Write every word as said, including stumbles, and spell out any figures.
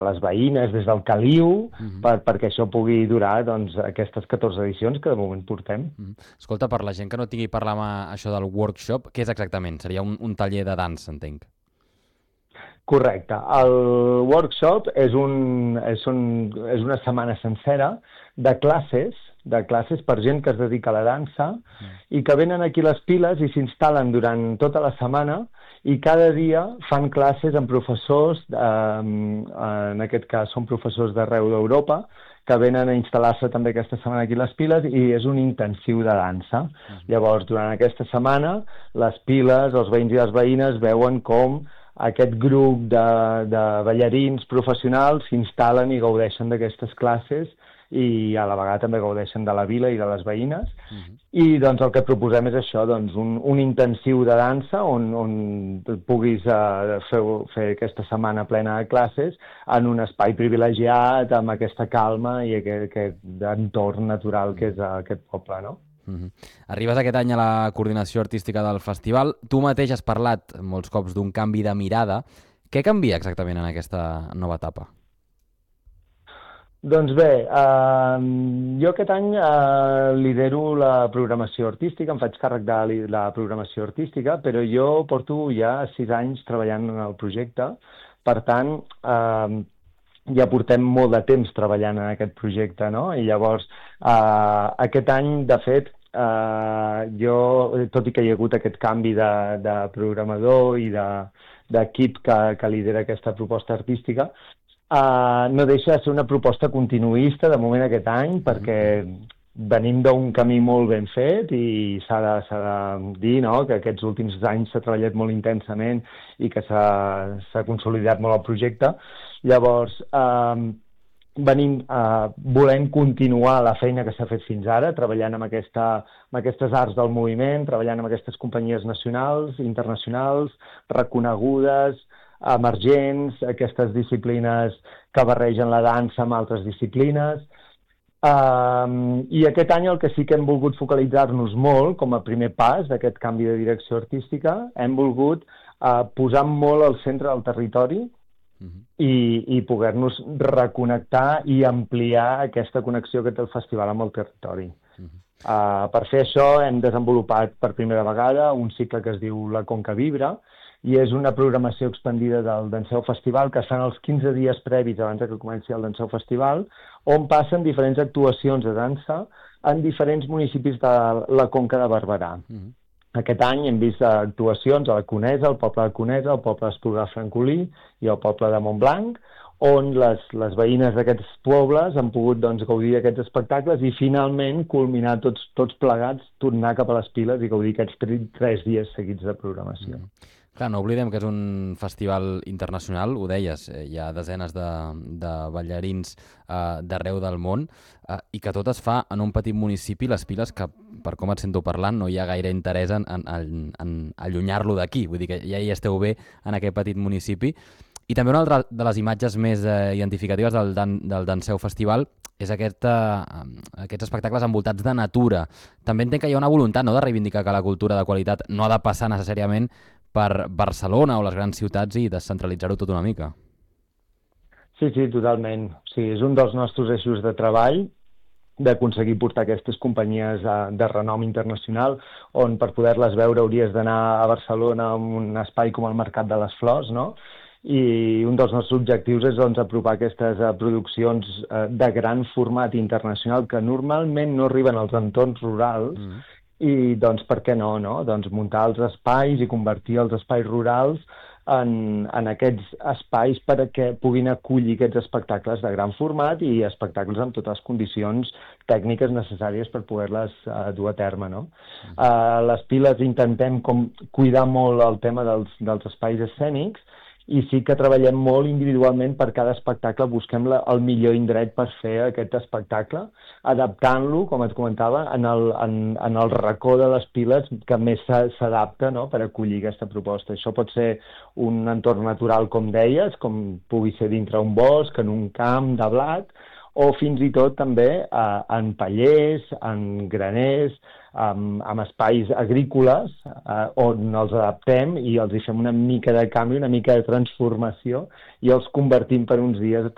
les veïnes, des del caliu, Mhm. per, perquè això pugui durar doncs, aquestes catorze edicions que de moment portem. Mhm. Escolta, per la gent que no tingui parlar amb això del workshop, què és exactament? Seria un, un taller de dansa, entenc. Correcte. El workshop és, un, és, un, és una setmana sencera de classes, de classes per gent que es dedica a la dansa Mm. i que venen aquí a les Piles i s'instal·len durant tota la setmana i cada dia fan classes amb professors, eh, en aquest cas són professors d'arreu d'Europa, que venen a instal·lar-se també aquesta setmana aquí a les Piles i és un intensiu de dansa. Mhm. Llavors, durant aquesta setmana, les Piles, els veïns i les veïnes veuen com aquest grup de, de ballarins professionals s'instal·len i gaudeixen d'aquestes classes i a la vegada també gaudeixen de la vila i de les veïnes. Mhm. I doncs el que proposem és això, doncs, un, un intensiu de dansa on, on puguis uh, fer, fer aquesta setmana plena de classes en un espai privilegiat, amb aquesta calma i aquest, aquest entorn natural que és uh, aquest poble, no? Mhm. Arribes aquest any a la coordinació artística del festival. Tu mateix has parlat molts cops d'un canvi de mirada. Què canvia exactament en aquesta nova etapa? Doncs bé, eh, jo aquest any eh, lidero la programació artística, em faig càrrec de li- la programació artística, però jo porto ja sis anys treballant en el projecte, per tant, eh, ja portem molt de temps treballant en aquest projecte, no? I llavors, eh, aquest any, de fet, eh, jo, tot i que hi ha hagut aquest canvi de, de programador i de d'equip que, que lidera aquesta proposta artística, Uh, no deixa de ser una proposta continuista de moment aquest any, perquè venim d'un camí molt ben fet i s'ha de, s'ha de dir, no?, que aquests últims anys s'ha treballat molt intensament i que s'ha s'ha consolidat molt el projecte. Llavors, uh, venim, uh, volem continuar la feina que s'ha fet fins ara, treballant amb, aquesta, amb aquestes arts del moviment, treballant amb aquestes companyies nacionals, internacionals, reconegudes, emergents, aquestes disciplines que barregen la dansa amb altres disciplines. Um, I aquest any el que sí que hem volgut focalitzar-nos molt, com a primer pas d'aquest canvi de direcció artística, hem volgut uh, posar molt al centre del territori Mhm. i, i poder-nos reconnectar i ampliar aquesta connexió que té el festival amb el territori. Mhm. Uh, per fer això hem desenvolupat per primera vegada un cicle que es diu La Conca Vibra, i és una programació expandida del Danseu Festival que es fan els quinze dies previs abans que comenci el Danseu Festival, on passen diferents actuacions de dansa en diferents municipis de la Conca de Barberà. Mhm. Aquest any hem vist actuacions a la Conesa, al poble de Conesa, al poble d'Esplugar Francolí i al poble de Montblanc, on les, les veïnes d'aquests pobles han pogut doncs, gaudir d'aquests espectacles i finalment culminar tots, tots plegats, tornar cap a les Piles i gaudir aquests tres, tres dies seguits de programació. Mhm. Clar, no oblidem que és un festival internacional, ho deies, eh, hi ha desenes de, de ballarins eh, d'arreu del món eh, i que tot es fa en un petit municipi, les Piles, que per com et sento parlant no hi ha gaire interès en, en, en, en allunyar-lo d'aquí, vull dir que ja hi esteu bé en aquest petit municipi. I també una altra de les imatges més eh, identificatives del, Dan, del Danseu Festival és aquest, eh, aquests espectacles envoltats de natura. També entenc que hi ha una voluntat, no?, de reivindicar que la cultura de qualitat no ha de passar necessàriament per Barcelona o les grans ciutats i descentralitzar-ho tot una mica. Sí, sí, totalment. Sí, és un dels nostres eixos de treball d'aconseguir portar aquestes companyies de, de renom internacional, on per poder-les veure hauries d'anar a Barcelona a un espai com el Mercat de les Flors, no? I un dels nostres objectius és doncs, apropar aquestes uh, produccions uh, de gran format internacional que normalment no arriben als entorns rurals, mm. i doncs per què no, no? Doncs muntar els espais i convertir els espais rurals en, en aquests espais perquè puguin acollir aquests espectacles de gran format i espectacles amb totes les condicions tècniques necessàries per poder-les uh, dur a terme, no? Mm. Uh, les Piles intentem com, cuidar molt el tema dels, dels espais escènics i sí que treballem molt individualment per cada espectacle, busquem la, el millor indret per fer aquest espectacle, adaptant-lo, com et comentava, en el, en, en el racó de les Piles que més s'adapta, no?, per acollir aquesta proposta. Això pot ser un entorn natural, com deies, com pugui ser dintre un bosc, en un camp de blat, o fins i tot també eh, en pallers, en graners, amb, amb espais agrícoles eh, on els adaptem i els hi fem una mica de canvi, una mica de transformació i els convertim per uns dies